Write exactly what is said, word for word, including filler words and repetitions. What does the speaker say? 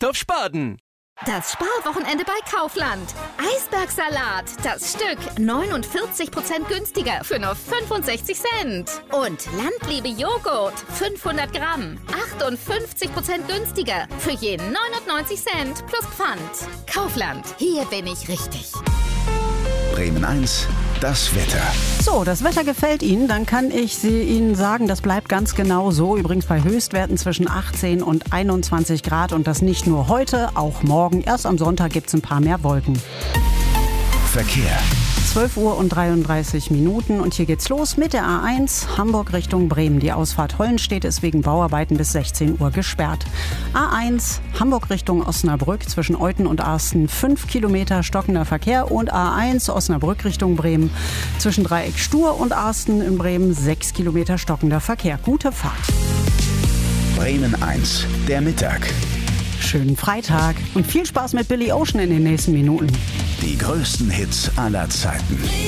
auf Spaten. Das Sparwochenende bei Kaufland. Eisbergsalat, das Stück, neunundvierzig Prozent günstiger für nur fünfundsechzig Cent. Und Landliebe Joghurt, fünfhundert Gramm, achtundfünfzig Prozent günstiger für je neunundneunzig Cent plus Pfand. Kaufland, hier bin ich richtig. Bremen eins, das Wetter. So, das Wetter gefällt Ihnen, dann kann ich Sie Ihnen sagen, das bleibt ganz genau so. Übrigens bei Höchstwerten zwischen achtzehn und einundzwanzig Grad und das nicht nur heute, auch morgen. Erst am Sonntag gibt es ein paar mehr Wolken. Verkehr. zwölf Uhr und dreiunddreißig Minuten und hier geht's los mit der A eins Hamburg Richtung Bremen. Die Ausfahrt Hollenstedt ist wegen Bauarbeiten bis sechzehn Uhr gesperrt. A eins Hamburg Richtung Osnabrück zwischen Euthen und Arsten fünf Kilometer stockender Verkehr und A eins Osnabrück Richtung Bremen zwischen Dreieck Stur und Arsten in Bremen sechs Kilometer stockender Verkehr. Gute Fahrt. Bremen eins, der Mittag. Schönen Freitag und viel Spaß mit Billy Ocean in den nächsten Minuten. Die größten Hits aller Zeiten.